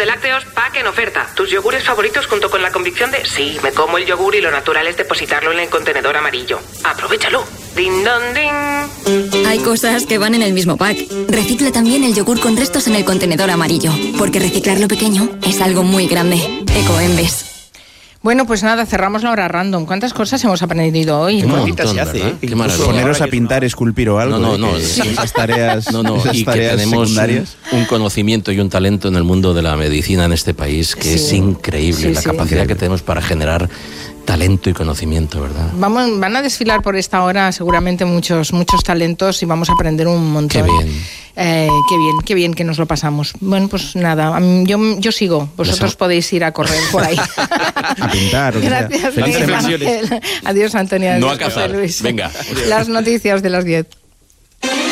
de lácteos, pack en oferta. Tus yogures favoritos junto con la convicción de sí, me como el yogur y lo natural es depositarlo en el contenedor amarillo. ¡Aprovechalo! ¡Din don din! Hay cosas que van en el mismo pack. Recicla también el yogur con restos en el contenedor amarillo, porque reciclar lo pequeño es algo muy grande. Ecoembes. Bueno, pues nada, cerramos la hora random. ¿Cuántas cosas hemos aprendido hoy? Qué bonita se hace, Qué maravilla. Poneros a pintar, esculpir o algo. No. Esas tareas, esas y tareas que tenemos secundarias. un conocimiento y un talento en el mundo de la medicina en este país que es increíble. La capacidad que tenemos para generar talento y conocimiento, ¿verdad? Van a desfilar por esta hora seguramente muchos talentos y vamos a aprender un montón. Qué bien. Qué bien que nos lo pasamos. Bueno, pues nada, yo sigo. Vosotros podéis ir a correr por ahí. A pintar. Gracias. Reflexiones. Adiós, Antonio. No Adiós, a cazar. José Luis. Venga. Las noticias de las 10.